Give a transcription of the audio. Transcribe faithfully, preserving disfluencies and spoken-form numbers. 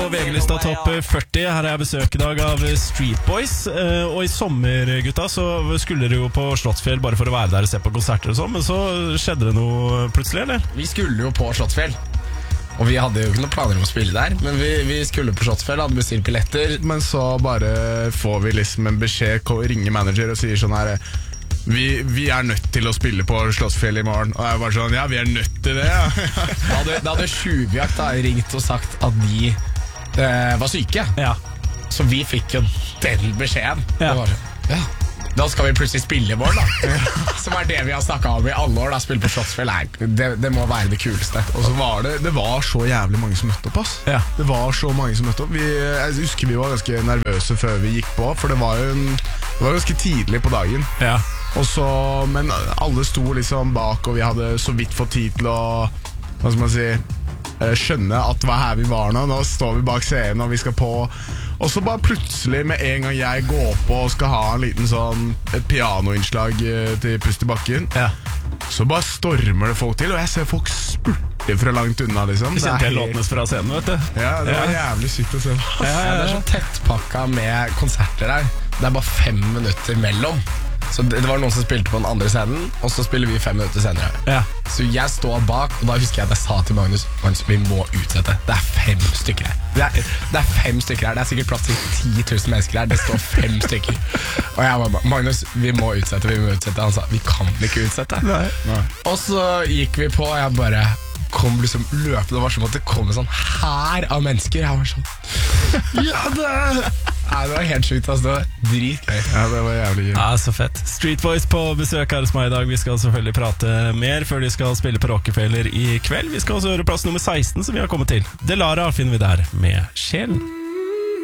V G-lista topp førti. Her er jeg besøk i dag av Street Boys. Og i sommer, gutta, så skulle dere jo på Slottsfjell bare for å være der og se på konserter og sånn. Men så skjedde det noe plutselig, eller? Vi skulle jo på Slottsfjell, og vi hadde jo ikke noen planer om å spille der. Men vi, vi skulle på Slottsfjell, hadde bestilt billetter. Men så bare får vi liksom en beskjed, ringer manager og sier sånn her: Vi, vi er nødt til å spille på Slottsfjell i morgen. Og jeg var sånn, ja, vi er nødt til det, ja. Da hadde, da hadde Tjuvjakt da ringt og sagt at de eh, var syke. Ja. Så vi fikk jo den beskjeden. Ja. Det var sånn, ja. Da skal vi plutselig spille i morgen, da. Som er det vi har snakket om i alle år. Da Spille på Slottsfjell, det, det må være det kuleste. Og så var det, det var så jævlig mange som møtte opp, ass. Ja. Det var så mange som møtte opp. Vi, jeg husker vi var ganske nervøse før vi gikk på, for det var jo en, det var ganske tidlig på dagen. Ja. Og så, men alle sto liksom bak, og vi hadde så vidt fått tid til å, hva skal man si, skjønne at det var her vi var nå. Nå står vi bak scenen, og vi skal på. Og så bare plutselig, med en gang jeg går på og skal ha en liten sånn, et pianoinnslag til Pust i bakken, Ja. så bare stormer det folk til, og jeg ser folk spurte fra langt unna, liksom. Jeg Det er kjente jeg helt- låtene fra scenen, vet du. Ja, det var Ja. jævlig sykt å se. Ja, Ja, ja, det er ja. så tettpakka med konserter her. Det er bare fem minutter mellom. Så det, det var noen som spilte på den andre scenen, og så spiller vi fem minutter senere. Ja. Så jeg står bak, og da husker jeg at jeg sa til Magnus: Magnus, vi må utsette. Det er fem stykker her. Det er, det er fem stykker her. Det er sikkert plass til ti tusen mennesker her. Det står fem stykker. Og jeg var bare: Magnus, vi må utsette, vi må utsette. Han sa: vi kan ikke utsette. Nei. Nei. Og så gikk vi på, og jeg bare kom liksom løpende. Det var som at det kom en sånn hær av mennesker. Jeg var sånn Ja, det Nei, det var helt sjukt, altså. Det var dritgøy. Ja, det var jævlig gøy. Ja, så fett. Street Boys på besøk her hos meg i dag. Vi skal selvfølgelig prate mer før de skal spille på Rockefeller i kveld. Vi skal også høre plass nummer seksten som vi har kommet til. Delara finner vi der med Sjelen.